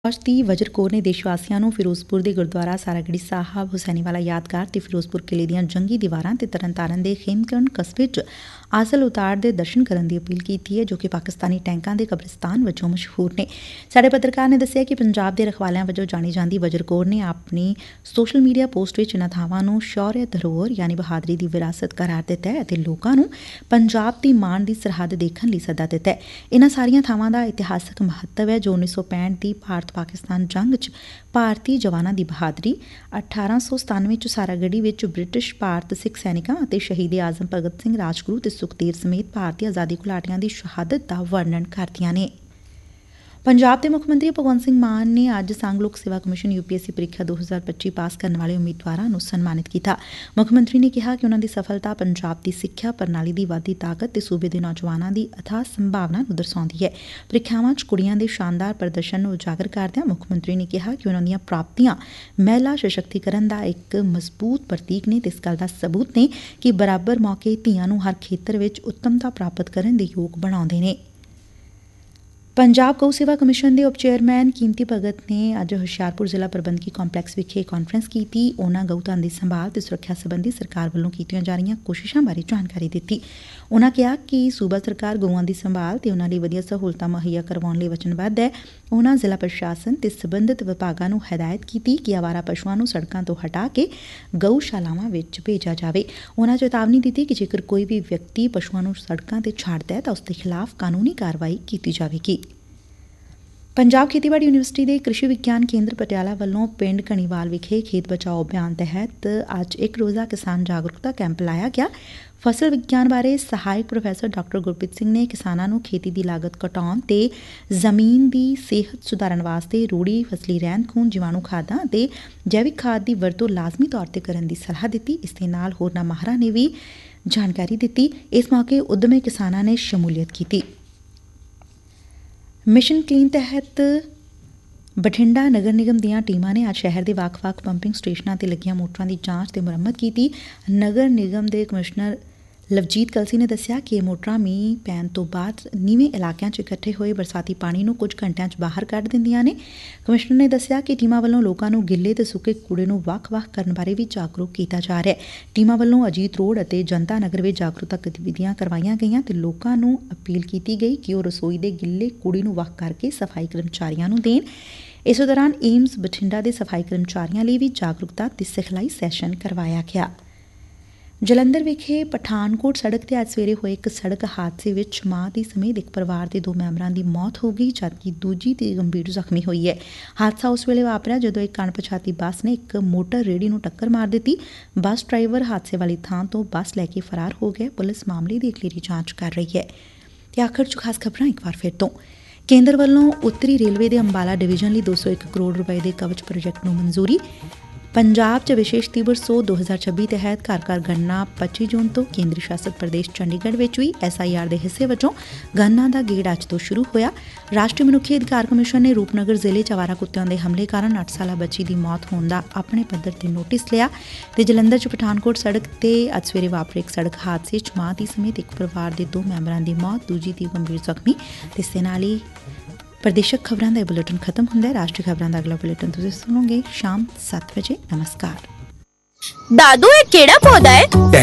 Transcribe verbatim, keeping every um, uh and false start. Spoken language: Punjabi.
ਦੀ ਵਜਰ ਕੌਰ ਨੇ ਦੇਸ਼ ਵਾਸੀਆਂ ਨੂੰ ਫਿਰੋਜ਼ਪੁਰ ਦੇ ਗੁਰਦੁਆਰਾ ਸਾਰਾਗੜ੍ਹੀ ਸਾਹਿਬ ਹੁਸੈਨੀਵਾਲਾ ਯਾਦਗਾਰ ਤੇ ਫਿਰੋਜ਼ਪੁਰ ਕਿਲੇ ਦੀਆਂ ਜੰਗੀ ਦੀਵਾਰਾਂ ਤੇ ਤਰਨਤਾਰਨ ਦੇ ਖੇਮਕਰਨ ਕਸਬੇ 'ਚ ਆਸਲ ਉਤਾਰ ਦੇ ਦਰਸ਼ਨ ਕਰਨ ਦੀ ਅਪੀਲ ਕੀਤੀ ਹੈ, ਜੋ ਕਿ ਪਾਕਿਸਤਾਨੀ ਟੈਂਕਾਂ ਦੇ ਕਬਰਿਸਤਾਨ ਵਜੋਂ ਮਸ਼ਹੂਰ ਨੇ। ਸਾਡੇ ਪੱਤਰਕਾਰ ਨੇ ਦੱਸਿਆ ਕਿ ਪੰਜਾਬ ਦੇ ਰਖਵਾਲਿਆਂ ਵਜੋਂ ਜਾਣੀ ਜਾਂਦੀ ਵਜਰ ਕੌਰ ਨੇ ਆਪਣੀ ਸੋਸ਼ਲ ਮੀਡੀਆ ਪੋਸਟ ਵਿੱਚ ਇਨ੍ਹਾਂ ਥਾਵਾਂ ਨੂੰ ਸ਼ੌਰਯ ਧਰੋਹਰ ਯਾਨੀ ਬਹਾਦਰੀ ਦੀ ਵਿਰਾਸਤ ਕਰਾਰ ਦਿੱਤਾ ਹੈ ਅਤੇ ਲੋਕਾਂ ਨੂੰ ਪੰਜਾਬ ਦੀ ਮਾਣ ਦੀ ਸਰਹੱਦ ਦੇਖਣ ਲਈ ਸੱਦਾ ਦਿੱਤਾ ਹੈ। ਇਨ੍ਹਾਂ ਸਾਰੀਆਂ ਥਾਵਾਂ ਦਾ ਇਤਿਹਾਸਕ ਮਹੱਤਵ ਹੈ, ਜੋ ਉੱਨੀ ਸੌ ਪੈਂਹਠ ਦੀ ਭਾਰਤ ਪਾਕਿਸਤਾਨ ਜੰਗ 'ਚ ਭਾਰਤੀ ਜਵਾਨਾਂ ਦੀ ਬਹਾਦਰੀ, ਅਠਾਰਾਂ ਸੌ ਸਤਾਨਵੇਂ 'ਚ ਸਾਰਾਗੜ੍ਹੀ ਵਿੱਚ ਬ੍ਰਿਟਿਸ਼ ਭਾਰਤ ਸਿੱਖ ਸੈਨਿਕਾਂ ਅਤੇ ਸ਼ਹੀਦ ਆਜ਼ਮ ਭਗਤ ਸਿੰਘ, ਰਾਜਗੁਰੂ ਤੇ ਸੁਖਦੇਵ ਸਮੇਤ ਭਾਰਤੀ ਆਜ਼ਾਦੀ ਘੁਲਾਟੀਆਂ ਦੀ ਸ਼ਹਾਦਤ ਦਾ ਵਰਣਨ ਕਰਦੀਆਂ ਨੇ। ਪੰਜਾਬ ਦੇ ਮੁੱਖ ਮੰਤਰੀ ਭਗਵੰਤ ਸਿੰਘ ਮਾਨ ਨੇ ਅੱਜ ਸੰਘ ਲੋਕ ਸੇਵਾ commission U P S C ਪ੍ਰੀਖਿਆ ਦੋ ਹਜ਼ਾਰ ਪੱਚੀ ਪਾਸ ਕਰਨ ਵਾਲੇ ਉਮੀਦਵਾਰਾਂ ਨੂੰ ਸਨਮਾਨਿਤ ਕੀਤਾ। ਮੁੱਖ ਮੰਤਰੀ ਨੇ ਕਿਹਾ ਕਿ ਉਨ੍ਹਾਂ ਦੀ ਸਫਲਤਾ ਪੰਜਾਬ ਦੀ ਸਿੱਖਿਆ ਪ੍ਰਣਾਲੀ ਦੀ ਵਧਦੀ ਤਾਕਤ ਤੇ ਸੂਬੇ ਦੇ ਨੌਜਵਾਨਾਂ ਦੀ ਅਥਾਹ ਸੰਭਾਵਨਾ ਨੂੰ ਦਰਸਾਉਂਦੀ ਹੈ। ਪ੍ਰੀਖਿਆਵਾਂ 'ਚ ਕੁੜੀਆਂ ਦੇ ਸ਼ਾਨਦਾਰ ਪ੍ਰਦਰਸ਼ਨ ਨੂੰ ਉਜਾਗਰ ਕਰਦਿਆਂ ਮੁੱਖ ਮੰਤਰੀ ਨੇ ਕਿਹਾ ਕਿ ਉਨ੍ਹਾਂ ਦੀਆਂ ਪ੍ਰਾਪਤੀਆਂ ਮਹਿਲਾ ਸਸ਼ਕਤੀਕਰਨ ਦਾ ਇੱਕ ਮਜ਼ਬੂਤ ਪ੍ਰਤੀਕ ਨੇ ਤੇ ਇਸ ਗੱਲ ਦਾ ਸਬੂਤ ਨੇ ਕਿ ਬਰਾਬਰ ਮੌਕੇ ਧੀਆਂ ਨੂੰ ਹਰ ਖੇਤਰ ਵਿੱਚ ਉੱਤਮਤਾ ਪ੍ਰਾਪਤ ਕਰਨ ਦੇ ਯੋਗ ਬਣਾਉਂਦੇ ਨੇ। ਪੰਜਾਬ ਗਊ ਸੇਵਾ ਕਮਿਸ਼ਨ ਦੇ ਉਪ ਚੇਅਰਮੈਨ ਕੀਮਤੀ ਭਗਤ ਨੇ ਅੱਜ ਹੁਸ਼ਿਆਰਪੁਰ ਜ਼ਿਲ੍ਹਾ ਪ੍ਰਬੰਧਕੀ ਕੰਪਲੈਕਸ ਵਿਖੇ ਕਾਨਫਰੰਸ ਕੀਤੀ। ਉਨ੍ਹਾਂ ਗਊ ਧਨ ਦੀ ਸੰਭਾਲ ਤੇ ਸੁਰੱਖਿਆ ਸੰਬੰਧੀ ਸਰਕਾਰ ਵੱਲੋਂ ਕੀਤੀਆਂ ਜਾ ਰਹੀਆਂ ਕੋਸ਼ਿਸ਼ਾਂ ਬਾਰੇ ਜਾਣਕਾਰੀ ਦਿੱਤੀ। ਉਨ੍ਹਾਂ ਕਿਹਾ ਕਿ ਸੂਬਾ ਸਰਕਾਰ ਗਊਆਂ ਦੀ ਸੰਭਾਲ ਤੇ ਉਨ੍ਹਾਂ ਲਈ ਵਧੀਆ ਸਹੂਲਤਾਂ ਮੁਹੱਈਆ ਕਰਵਾਉਣ ਲਈ ਵਚਨਬੱਧ ਹੈ। ਉਨ੍ਹਾਂ ਜ਼ਿਲ੍ਹਾ ਪ੍ਰਸ਼ਾਸਨ ਤੇ ਸਬੰਧਤ ਵਿਭਾਗਾਂ ਨੂੰ ਹਦਾਇਤ ਕੀਤੀ ਕਿ ਆਵਾਰਾ ਪਸ਼ੂਆਂ ਨੂੰ ਸੜਕਾਂ ਤੋਂ ਹਟਾ ਕੇ ਗਊਸ਼ਾਲਾਵਾਂ ਵਿੱਚ ਭੇਜਿਆ ਜਾਵੇ। ਉਨ੍ਹਾਂ ਚੇਤਾਵਨੀ ਦਿੱਤੀ ਕਿ ਜੇਕਰ ਕੋਈ ਵੀ ਵਿਅਕਤੀ ਪਸ਼ੂਆਂ ਨੂੰ ਸੜਕਾਂ ਤੇ ਛੱਡਦਾ ਹੈ ਤਾਂ ਉਸ ਦੇ ਖਿਲਾਫ਼ ਕਾਨੂੰਨੀ ਕਾਰਵਾਈ ਕੀਤੀ ਜਾਵੇਗੀ। ਪੰਜਾਬ ਖੇਤੀਬਾੜੀ ਯੂਨੀਵਰਸਿਟੀ ਦੇ ਕ੍ਰਿਸ਼ੀ ਵਿਗਿਆਨ ਕੇਂਦਰ ਪਟਿਆਲਾ ਵੱਲੋਂ ਪਿੰਡ ਘਣੀਵਾਲ ਵਿਖੇ ਖੇਤ ਬਚਾਓ ਅਭਿਆਨ ਤਹਿਤ ਅੱਜ ਇੱਕ ਰੋਜ਼ਾ ਕਿਸਾਨ ਜਾਗਰੂਕਤਾ ਕੈਂਪ ਲਾਇਆ ਗਿਆ। ਫਸਲ ਵਿਗਿਆਨ ਬਾਰੇ ਸਹਾਇਕ ਪ੍ਰੋਫੈਸਰ ਡਾਕਟਰ ਗੁਰਪ੍ਰੀਤ ਸਿੰਘ ਨੇ ਕਿਸਾਨਾਂ ਨੂੰ ਖੇਤੀ ਦੀ ਲਾਗਤ ਘਟਾਉਣ ਤੇ ਜ਼ਮੀਨ ਦੀ ਸਿਹਤ ਸੁਧਾਰਨ ਵਾਸਤੇ ਰੂੜੀ, ਫਸਲੀ ਰਹਿੰਦ ਖੂੰਹਦ, ਜੀਵਾਣੂ ਖਾਦਾਂ ਅਤੇ ਜੈਵਿਕ ਖਾਦ ਦੀ ਵਰਤੋਂ ਲਾਜ਼ਮੀ ਤੌਰ ਤੇ ਕਰਨ ਦੀ ਸਲਾਹ ਦਿੱਤੀ। ਇਸ ਦੇ ਨਾਲ ਹੋਰਨਾਂ ਮਾਹਰਾਂ ਨੇ ਵੀ ਜਾਣਕਾਰੀ ਦਿੱਤੀ। ਇਸ ਮੌਕੇ ਉੱਦਮੀ ਕਿਸਾਨਾਂ ਨੇ ਸ਼ਮੂਲੀਅਤ ਕੀਤੀ। ਮਿਸ਼ਨ ਕਲੀਨ ਤਹਿਤ ਬਠਿੰਡਾ ਨਗਰ ਨਿਗਮ ਦੀਆਂ ਟੀਮਾਂ ਨੇ ਅੱਜ ਸ਼ਹਿਰ ਦੇ ਵੱਖ-ਵੱਖ ਪੰਪਿੰਗ ਸਟੇਸ਼ਨਾਂ ਤੇ ਲੱਗੀਆਂ ਮੋਟਰਾਂ ਦੀ ਜਾਂਚ ਤੇ ਮੁਰੰਮਤ ਕੀਤੀ। ਨਗਰ ਨਿਗਮ ਦੇ ਕਮਿਸ਼ਨਰ ਲਵਜੀਤ ਕਲਸੀ ਨੇ ਦੱਸਿਆ ਕਿ ਇਹ ਮੋਟਰਾਂ ਮੀਂਹ ਪੈਣ ਤੋਂ ਬਾਅਦ ਨੀਵੇਂ ਇਲਾਕਿਆਂ 'ਚ ਇਕੱਠੇ ਹੋਏ ਬਰਸਾਤੀ ਪਾਣੀ ਨੂੰ ਕੁਝ ਘੰਟਿਆਂ 'ਚ ਬਾਹਰ ਕੱਢ ਦਿੰਦੀਆਂ ਨੇ। ਕਮਿਸ਼ਨਰ ਨੇ ਦੱਸਿਆ ਕਿ ਟੀਮਾਂ ਵੱਲੋਂ ਲੋਕਾਂ ਨੂੰ ਗਿੱਲੇ ਤੇ ਸੁੱਕੇ ਕੂੜੇ ਨੂੰ ਵੱਖ-ਵੱਖ ਕਰਨ ਬਾਰੇ ਵੀ ਜਾਗਰੂਕ ਕੀਤਾ ਜਾ ਰਿਹਾ ਹੈ। ਟੀਮਾਂ ਵੱਲੋਂ ਅਜੀਤ ਰੋਡ ਅਤੇ ਜਨਤਾ ਨਗਰ ਵਿੱਚ ਜਾਗਰੂਕਤਾ ਗਤੀਵਿਧੀਆਂ ਕਰਵਾਈਆਂ ਗਈਆਂ ਤੇ ਲੋਕਾਂ ਨੂੰ ਅਪੀਲ ਕੀਤੀ ਗਈ ਕਿ ਉਹ ਰਸੋਈ ਦੇ ਗਿੱਲੇ ਕੂੜੇ ਨੂੰ ਵੱਖ ਕਰਕੇ ਸਫਾਈ ਕਰਮਚਾਰੀਆਂ ਨੂੰ ਦੇਣ। ਇਸੇ ਦੌਰਾਨ ਏਮਜ਼ ਬਠਿੰਡਾ ਦੇ ਸਫਾਈ ਕਰਮਚਾਰੀਆਂ ਲਈ ਵੀ ਜਾਗਰੂਕਤਾ ਤੇ ਸਿਖਲਾਈ ਸੈਸ਼ਨ ਕਰਵਾਇਆ ਗਿਆ। ਜਲੰਧਰ ਵਿਖੇ ਪਠਾਨਕੋਟ ਸੜਕ ਤੇ ਅੱਜ ਸਵੇਰੇ ਹੋਏ ਇੱਕ ਸੜਕ ਹਾਦਸੇ ਵਿੱਚ ਮਾਂ ਦੀ ਸਮੇਤ ਇੱਕ ਪਰਿਵਾਰ ਦੇ ਦੋ ਮੈਂਬਰਾਂ ਦੀ ਮੌਤ ਹੋ ਗਈ, ਜਦਕਿ ਦੂਜੀ ਤੇ ਗੰਭੀਰ ਜ਼ਖਮੀ ਹੋਈ ਹੈ। ਹਾਦਸਾ ਉਸ ਵੇਲੇ ਵਾਪਰਿਆ ਜਦੋਂ ਇੱਕ ਅਣਪਛਾਤੀ ਬੱਸ ਨੇ ਇੱਕ ਮੋਟਰ ਰੇਹੜੀ ਨੂੰ ਟੱਕਰ ਮਾਰ ਦਿੱਤੀ। ਬੱਸ ਡਰਾਈਵਰ ਹਾਦਸੇ ਵਾਲੀ ਥਾਂ ਤੋਂ ਬੱਸ ਲੈ ਕੇ ਫਰਾਰ ਹੋ ਗਿਆ। ਪੁਲਿਸ ਮਾਮਲੇ ਦੀ ਅਗਲੇਰੀ ਜਾਂਚ ਕਰ ਰਹੀ ਹੈ। ਤੇ ਆਖਰ 'ਚ ਖਾਸ ਖਬਰਾਂ ਇੱਕ ਵਾਰ ਫਿਰ ਤੋਂ। ਕੇਂਦਰ ਵੱਲੋਂ ਉੱਤਰੀ ਰੇਲਵੇ ਦੇ ਅੰਬਾਲਾ ਡਿਵੀਜ਼ਨ ਲਈ ਦੋ ਸੌ ਇੱਕ ਕਰੋੜ ਰੁਪਏ ਦੇ ਕਵਚ ਪ੍ਰੋਜੈਕਟ ਨੂੰ ਮਨਜ਼ੂਰੀ। ਪੰਜਾਬ 'ਚ ਵਿਸ਼ੇਸ਼ ਦਿਵਸ ਦੋ ਹਜ਼ਾਰ ਛੱਬੀ ਤਹਿਤ ਘਰ ਘਰ ਗਣਨਾ ਪੱਚੀ ਜੂਨ ਤੋਂ ਕੇਂਦਰੀ ਸ਼ਾਸਤ ਪ੍ਰਦੇਸ਼ ਚੰਡੀਗੜ੍ਹ ਵਿੱਚ ਵੀ ਐਸ ਆਈ ਆਰ ਦੇ ਹਿੱਸੇ ਵਜੋਂ ਗਣਨਾ ਦਾ ਗੇੜ ਅੱਜ ਤੋਂ ਸ਼ੁਰੂ ਹੋਇਆ। ਰਾਸ਼ਟਰੀ ਮਨੁੱਖੀ ਅਧਿਕਾਰ ਕਮਿਸ਼ਨ ਨੇ ਰੂਪਨਗਰ ਜ਼ਿਲ੍ਹੇ 'ਚ ਆਵਾਰਾ ਕੁੱਤਿਆਂ ਦੇ ਹਮਲੇ ਕਾਰਨ ਅੱਠ ਸਾਲਾ ਬੱਚੀ ਦੀ ਮੌਤ ਹੋਣ ਦਾ ਆਪਣੇ ਪੱਧਰ ਤੇ ਨੋਟਿਸ ਲਿਆ। ਤੇ ਜਲੰਧਰ 'ਚ ਪਠਾਨਕੋਟ ਸੜਕ ਤੇ ਅੱਜ ਸਵੇਰੇ ਵਾਪਰੇ ਇੱਕ ਸੜਕ ਹਾਦਸੇ 'ਚ ਮਾਂ ਦੀ ਸਮੇਤ ਇੱਕ ਪਰਿਵਾਰ ਦੇ ਦੋ ਮੈਂਬਰਾਂ ਦੀ ਮੌਤ, ਦੂਜੀ ਦੀ ਗੰਭੀਰ ਜ਼ਖਮੀ। ਤੇ ਇਸ ਦੇ ਨਾਲ ਹੀ ਪ੍ਰਦੇਸ਼ਕ ਖਬਰਾਂ ਦਾ ਇਹ ਬੁਲੇਟਿਨ ਖਤਮ ਹੁੰਦਾ ਹੈ। ਰਾਸ਼ਟਰੀ ਖਬਰਾਂ ਦਾ ਅਗਲਾ ਬੁਲੇਟਿਨ ਤੁਸੀਂ ਸੁਣੋਗੇ ਸ਼ਾਮ ਸੱਤ ਵਜੇ। ਨਮਸਕਾਰ। दादू, ये केड़ा पौधा है?